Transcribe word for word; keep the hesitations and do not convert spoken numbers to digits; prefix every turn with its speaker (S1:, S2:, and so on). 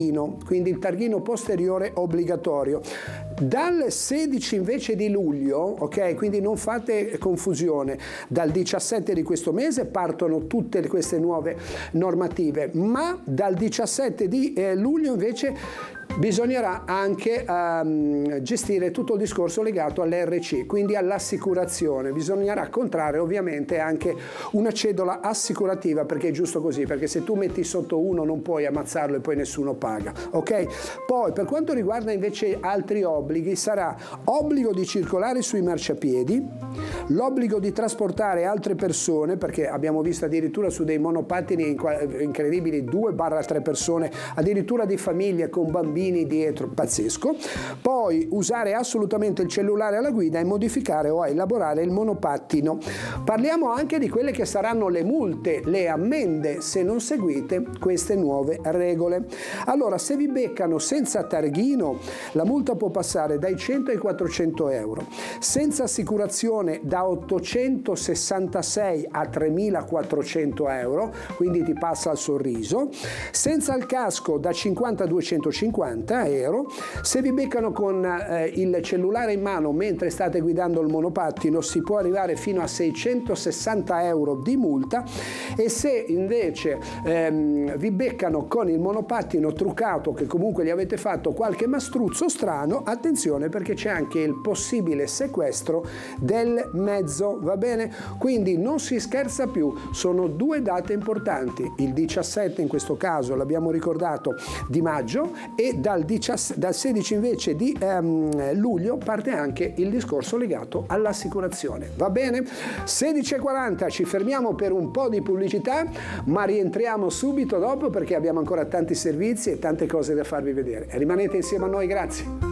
S1: quindi il targhino posteriore obbligatorio. Dal sedici invece di luglio, ok, quindi non fate confusione, dal diciassette di questo mese partono tutte queste nuove normative, ma dal diciassette di eh, luglio invece bisognerà anche um, gestire tutto il discorso legato all'R C, quindi all'assicurazione. Bisognerà contrarre ovviamente anche una cedola assicurativa, perché è giusto così, perché se tu metti sotto uno non puoi ammazzarlo e poi nessuno paga, ok? Poi per quanto riguarda invece altri obblighi, sarà obbligo di circolare sui marciapiedi, l'obbligo di trasportare altre persone, perché abbiamo visto addirittura su dei monopattini incredibili due barra tre persone, addirittura di famiglie con bambini dietro, pazzesco. Poi usare assolutamente il cellulare alla guida e modificare o elaborare il monopattino. Parliamo anche di quelle che saranno le multe, le ammende se non seguite queste nuove regole. Allora, se vi beccano senza targhino, la multa può passare dai cento ai quattrocento euro, senza assicurazione da ottocentosessantasei a tremilaquattrocento euro, quindi ti passa il sorriso, senza il casco da cinquanta a duecentocinquanta euro, se vi beccano con eh, il cellulare in mano mentre state guidando il monopattino si può arrivare fino a seicentosessanta euro di multa, e se invece ehm, vi beccano con il monopattino truccato, che comunque gli avete fatto qualche mastruzzo strano, attenzione, perché c'è anche il possibile sequestro del mezzo, va bene? Quindi non si scherza più, sono due date importanti, il diciassette in questo caso l'abbiamo ricordato di maggio, e dal, diciassette, dal sedici invece di ehm, luglio parte anche il discorso legato all'assicurazione, va bene? sedici e quaranta, ci fermiamo per un po' di pubblicità, ma rientriamo subito dopo perché abbiamo ancora tanti servizi e tante cose da farvi vedere. Rimanete insieme a noi, grazie.